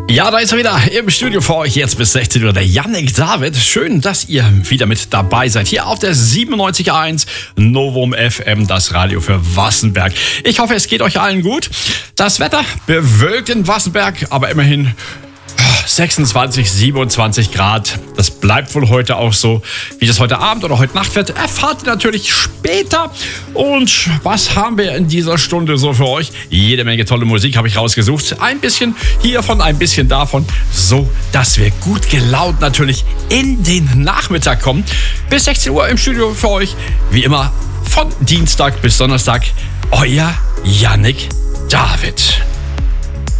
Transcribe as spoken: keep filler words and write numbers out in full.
Ja, da ist er wieder im Studio für euch jetzt bis sechzehn Uhr, der Yannick David. Schön, dass ihr wieder mit dabei seid. Hier auf der siebenundneunzig Komma eins Novum F M, das Radio für Wassenberg. Ich hoffe, es geht euch allen gut. Das Wetter bewölkt in Wassenberg, aber immerhin sechsundzwanzig, siebenundzwanzig Grad. Das bleibt wohl heute auch so. Wie das heute Abend oder heute Nacht wird, erfahrt ihr natürlich später. Und was haben wir in dieser Stunde so für euch? Jede Menge tolle Musik habe ich rausgesucht. Ein bisschen hiervon, ein bisschen davon. So, dass wir gut gelaunt natürlich in den Nachmittag kommen. Bis sechzehn Uhr im Studio für euch. Wie immer von Dienstag bis Donnerstag. Euer Yannick David.